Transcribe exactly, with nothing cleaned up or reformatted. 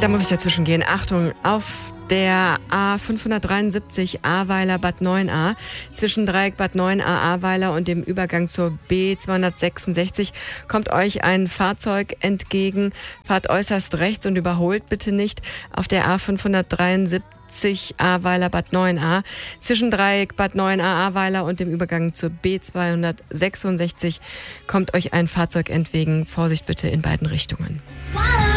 Da muss ich dazwischen gehen. Achtung, auf der A fünfhundertdreiundsiebzig Ahrweiler Bad neun a zwischen Dreieck Bad neun a Ahrweiler und dem Übergang zur B zweihundertsechsundsechzig kommt euch ein Fahrzeug entgegen. Fahrt äußerst rechts und überholt bitte nicht. Auf der A fünfhundertdreiundsiebzig Ahrweiler Bad neun a zwischen Dreieck Bad neun a Ahrweiler und dem Übergang zur B zweihundertsechsundsechzig kommt euch ein Fahrzeug entgegen. Vorsicht bitte in beiden Richtungen.